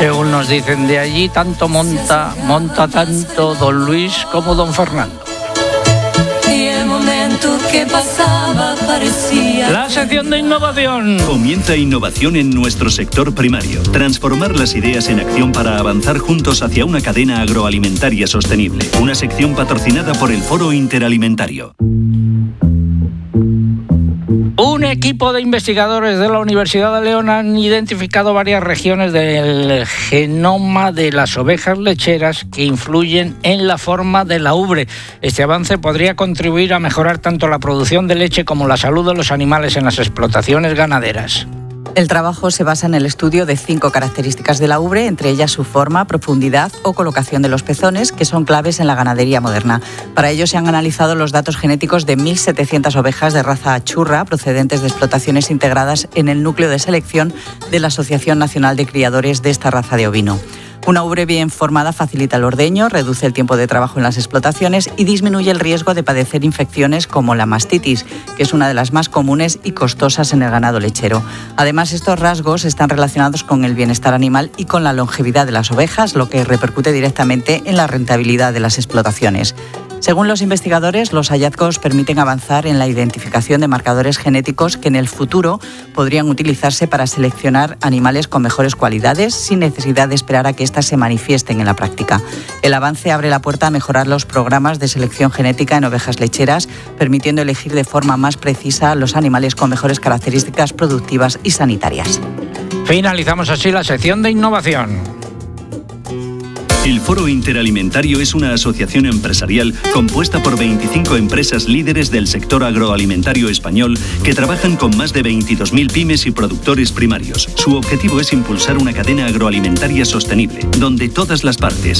Según nos dicen de allí, tanto monta tanto don Luis como don Fernando. Y el momento que pasaba parecía... La sección de innovación. Comienza innovación en nuestro sector primario. Transformar las ideas en acción para avanzar juntos hacia una cadena agroalimentaria sostenible. Una sección patrocinada por el Foro Interalimentario. Un equipo de investigadores de la Universidad de León han identificado varias regiones del genoma de las ovejas lecheras que influyen en la forma de la ubre. Este avance podría contribuir a mejorar tanto la producción de leche como la salud de los animales en las explotaciones ganaderas. El trabajo se basa en el estudio de 5 características de la ubre, entre ellas su forma, profundidad o colocación de los pezones, que son claves en la ganadería moderna. Para ello se han analizado los datos genéticos de 1.700 ovejas de raza churra procedentes de explotaciones integradas en el núcleo de selección de la Asociación Nacional de Criadores de esta raza de ovino. Una ubre bien formada facilita el ordeño, reduce el tiempo de trabajo en las explotaciones y disminuye el riesgo de padecer infecciones como la mastitis, que es una de las más comunes y costosas en el ganado lechero. Además, estos rasgos están relacionados con el bienestar animal y con la longevidad de las ovejas, lo que repercute directamente en la rentabilidad de las explotaciones. Según los investigadores, los hallazgos permiten avanzar en la identificación de marcadores genéticos que en el futuro podrían utilizarse para seleccionar animales con mejores cualidades sin necesidad de esperar a que éstas se manifiesten en la práctica. El avance abre la puerta a mejorar los programas de selección genética en ovejas lecheras, permitiendo elegir de forma más precisa los animales con mejores características productivas y sanitarias. Finalizamos así la sección de innovación. El Foro Interalimentario es una asociación empresarial compuesta por 25 empresas líderes del sector agroalimentario español que trabajan con más de 22.000 pymes y productores primarios. Su objetivo es impulsar una cadena agroalimentaria sostenible, donde todas las partes,